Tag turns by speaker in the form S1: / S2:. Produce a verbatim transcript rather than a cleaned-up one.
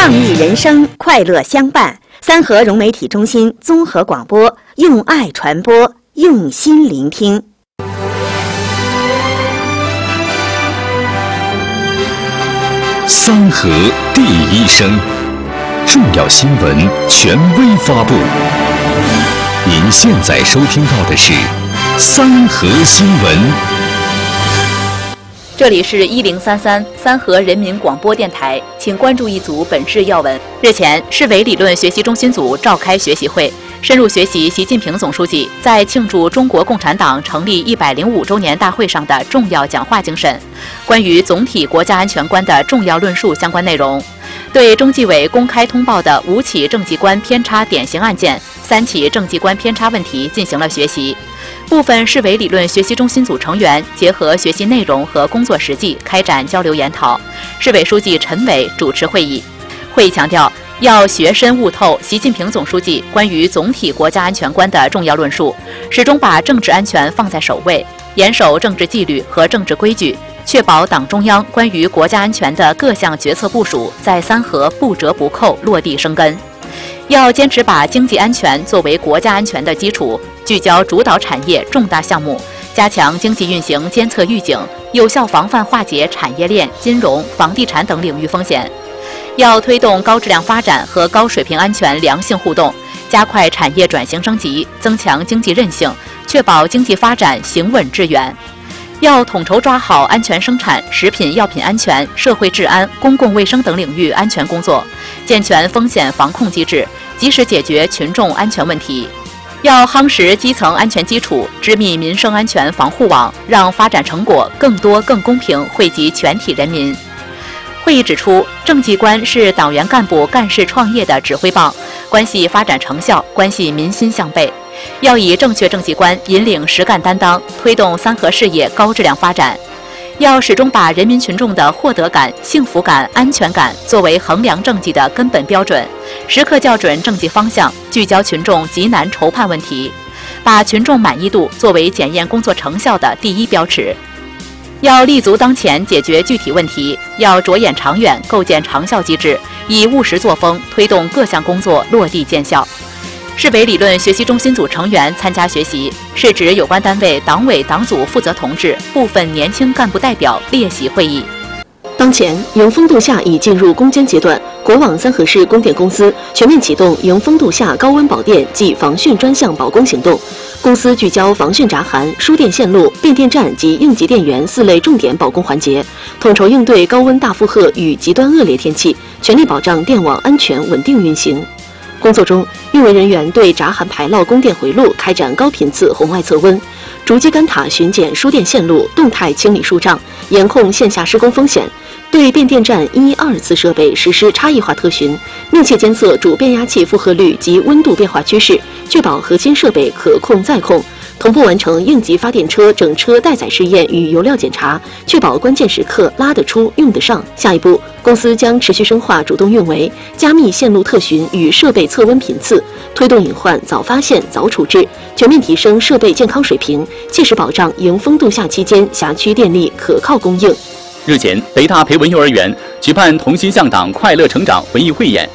S1: 倡议人生，快乐相伴。三河融媒体中心综合广播，用爱传播，用心聆听。
S2: 三河第一声，重要新闻权威发布。您现在收听到的是三河新闻。
S3: 这里是一零三三三河人民广播电台，请关注一组本市要闻。日前，市委理论学习中心组召开学习会，深入学习习近平总书记在庆祝中国共产党成立一百零五周年大会上的重要讲话精神，关于总体国家安全观的重要论述相关内容。对中纪委公开通报的五起政绩观偏差典型案件、三起政绩观偏差问题进行了学习。部分市委理论学习中心组成员结合学习内容和工作实际开展交流研讨。市委书记陈伟主持会议。会议强调，要学深悟透习近平总书记关于总体国家安全观的重要论述，始终把政治安全放在首位，严守政治纪律和政治规矩，确保党中央关于国家安全的各项决策部署在三河不折不扣落地生根。要坚持把经济安全作为国家安全的基础，聚焦主导产业重大项目，加强经济运行监测预警，有效防范化解产业链、金融、房地产等领域风险。要推动高质量发展和高水平安全良性互动，加快产业转型升级，增强经济韧性，确保经济发展行稳致远。要统筹抓好安全生产、食品药品安全、社会治安、公共卫生等领域安全工作，健全风险防控机制，及时解决群众安全问题。要夯实基层安全基础，织密民生安全防护网，让发展成果更多更公平惠及全体人民。会议指出，政绩观是党员干部干事创业的指挥棒，关系发展成效，关系民心向背。要以正确政绩观引领实干担当，推动三河事业高质量发展。要始终把人民群众的获得感、幸福感、安全感作为衡量政绩的根本标准，时刻校准政绩方向，聚焦群众急难愁盼问题，把群众满意度作为检验工作成效的第一标尺。要立足当前解决具体问题，要着眼长远构建长效机制，以务实作风推动各项工作落地见效。市委理论学习中心组成员参加学习，是指有关单位党委党组负责同志、部分年轻干部代表列席会议。
S4: 当前，迎风度夏已进入攻坚阶段，国网三河市供电公司全面启动迎风度夏高温保电及防汛专项保供行动。公司聚焦防汛闸涵、输电线路、变电站及应急电源四类重点保供环节，统筹应对高温大负荷与极端恶劣天气，全力保障电网安全稳定运行。工作中，运维人员对闸涵排涝供电回路开展高频次红外测温，逐基干塔巡检输电线路，动态清理疏障，严控线下施工风险。对变电站一一二次设备实施差异化特巡，密切监测主变压器负荷率及温度变化趋势，确保核心设备可控再控。同步完成应急发电车整车待载试验与油料检查，确保关键时刻拉得出、用得上。下一步，公司将持续深化主动运维，加密线路特巡与设备测温频次，推动隐患早发现、早处置，全面提升设备健康水平，切实保障迎风度夏期间辖区电力可靠供应。
S5: 日前，北大培文幼儿园举办同心向党、快乐成长文艺汇演，